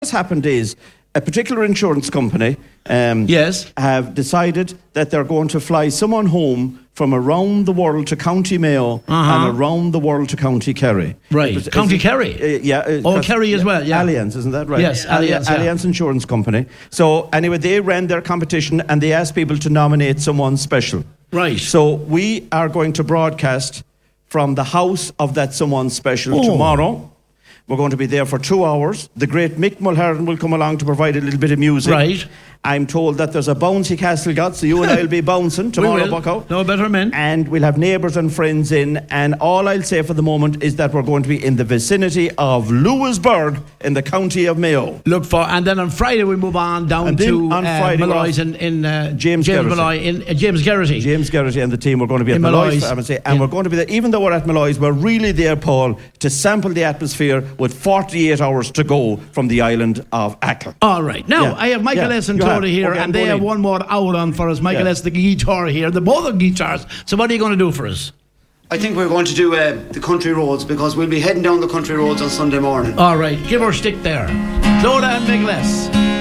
what's happened is a particular insurance company Yes. have decided that they're going to fly someone home from around the world to County Mayo and around the world to County Kerry. Right. County Kerry? Yeah. Kerry as well, yeah. Allianz, isn't that right? Yes, Allianz, yeah. Allianz Insurance Company. So anyway, they ran their competition and they asked people to nominate someone special. Right. So we are going to broadcast from the house of that someone special tomorrow. We're going to be there for 2 hours. The great Mick Mulhern will come along to provide a little bit of music. Right. I'm told that there's a bouncy castle got, so you and I will be bouncing tomorrow, Bucko. No better men. And we'll have neighbours and friends in. And all I'll say for the moment is that we're going to be in the vicinity of Lewisburg in the county of Mayo. And then on Friday we move on down to Malloy's in James Malloy in James Geraghty. James Geraghty and the team. We're going to be at Malloy's. And we're going to be there, even though we're at Malloy's, we're really there, Paul, to sample the atmosphere with 48 hours to go from the island of Achill. All right. Now, I have Michael S. and Tony here, and they have one more hour on for us. Michael S. the guitar here. They're both on guitars. So what are you going to do for us? I think we're going to do the country roads, because we'll be heading down the country roads on Sunday morning. All right. Give her a stick there. Clodagh and Michael S.